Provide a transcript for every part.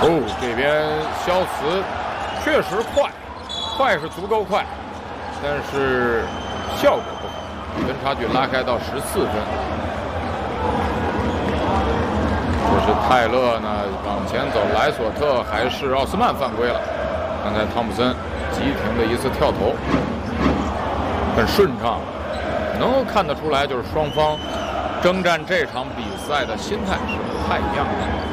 哦，这边肖茨确实快是足够快，但是效果不好，分差距拉开到14分。这是泰勒呢往前走，莱索特还是奥斯曼犯规了。刚才汤普森急停的一次跳投，很顺畅，能够看得出来，就是双方征战这场比赛的心态是不太一样的。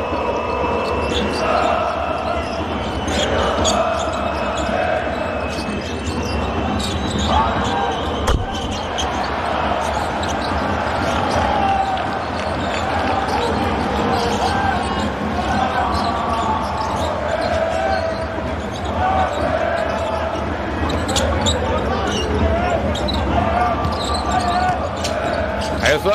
海斯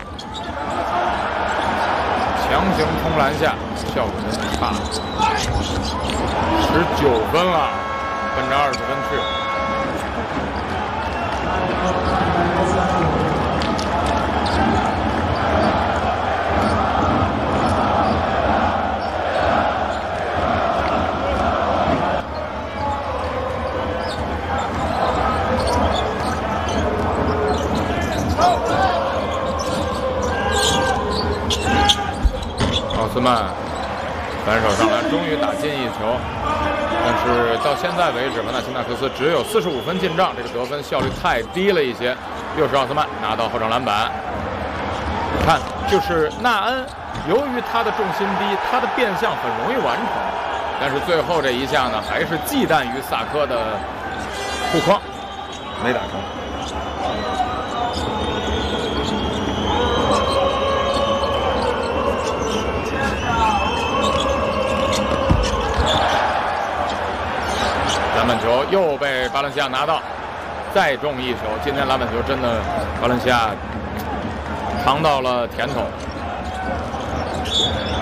强行冲篮下，效果真的差，19分了，奔着20分去。奥斯曼反手上篮，终于打进一球，但是到现在为止，班纳辛纳克斯只有45分进账，这个得分效率太低了一些。又是奥斯曼拿到后场篮板，你看，就是纳恩，由于他的重心低，他的变向很容易完成，但是最后这一下呢，还是忌惮于萨科的护框，没打成。篮板球又被巴伦西亚拿到，再中一球。今天篮板球真的，巴伦西亚尝到了甜头。